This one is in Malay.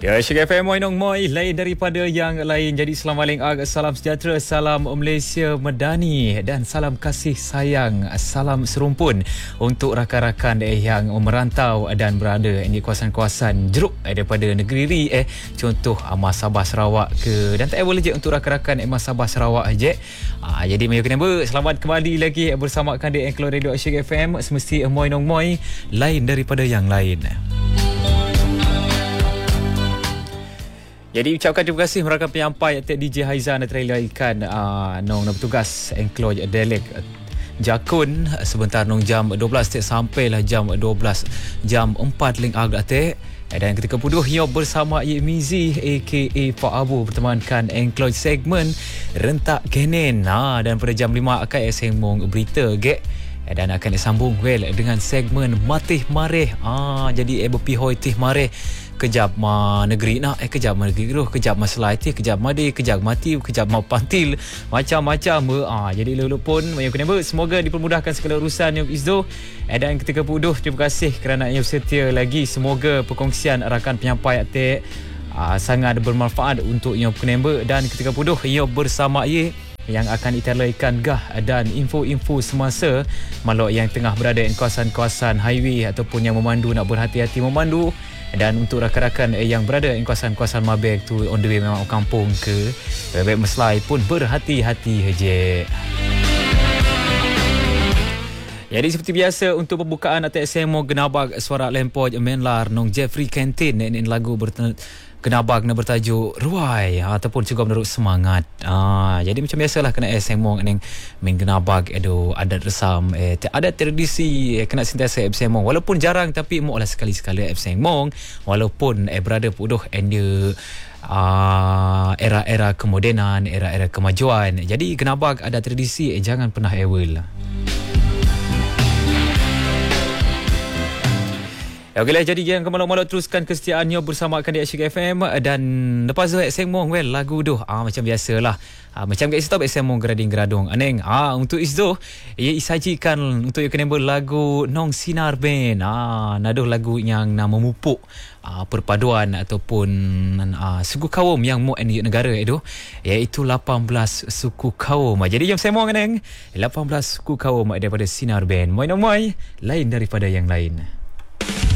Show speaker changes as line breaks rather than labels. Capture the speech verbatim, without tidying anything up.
Ya, Syek F M, moi nong moi, lain daripada yang lain. Jadi selamat malam, ag, salam sejahtera, salam Malaysia Medani dan salam kasih sayang, salam serumpun untuk rakan-rakan eh, yang merantau dan berada di kawasan-kawasan jeruk eh, daripada negeri Ri eh contoh Mas Sabah Sarawak ke, dan tak boleh je untuk rakan-rakan eh, Mas Sabah Sarawak je. Ah, jadi mari kena ber, selamat kembali lagi bersama kan di Enklo Radio Syek F M, semesti moi nong moi, lain daripada yang lain. Jadi ucapkan terima kasih merakan penyampai D J Haizan dan terlaikan uh, nong bertugas Enclosure Delek Jakun sebentar nong jam dua belas sampailah jam dua belas jam empat ling agak tek. Dan ketika puduh yo bersama Ye Mizi aka Pak Abu bertemankan Enclosure segmen rentak Kenen. Ha, dan pada jam lima akan sembang berita ge. Dan akan disambung well dengan segmen Matih Mareh. Ah, jadi ebo pihoi tih mareh. Kejap ma negeri nak eh kejap ma negeri roh, kejap ma selati, kejap madi, kejap mati, kejap ma pantil, macam-macam ah. Jadi lulu pun yang kena ber, semoga dipermudahkan segala urusan yang izdo. Eh, dan ketika puduh terima kasih kerana yang setia lagi. Semoga perkongsian rakan penyampai atik ah, sangat bermanfaat untuk yang kena ber, dan ketika puduh ia bersama ye yang akan diterlaikan gah dan info-info semasa malok yang tengah berada di kawasan-kawasan highway ataupun yang memandu nak berhati-hati memandu. Dan untuk rakan-rakan yang berada di kawasan-kawasan Mabek tu on the way memang kampung ke Bebek Meslai pun berhati-hati je. Jadi seperti biasa untuk pembukaan atas S M O Genabag Suara Lempoj Menlar nong Jeffrey Kentin ini lagu berten Genabag na bertajuk Ruai ataupun juga menurut semangat. Ah, jadi macam biasalah kena S M O ning main Genabag edo adat resam eh ada tradisi eh, kena sentiasa F M O walaupun jarang tapi mo lah sekali-sekala F M O walaupun eh berada puduh ende uh, era-era kemodenan, era-era kemajuan. Jadi Genabag ada tradisi eh jangan pernah ewel. Okeylah, jadi yang kemalok-malok teruskan kesetiaannya bersama kan di Syek F M. Dan lepas tu S M O well lagu tu ah, macam biasalah ah, macam kat stop S M O Gerading Geradong aneng ah, untuk isdo ia isajikan untuk yang kena lagu Nong Sinar Ben ah, naduh lagu yang nak memupuk ah, perpaduan ataupun ah, suku kaum yang mu di negara itu iaitu lapan belas suku kaum. Jadi yang S M O aneng lapan belas suku kaum daripada Sinar Ben. Moi nong moi, lain daripada yang lain.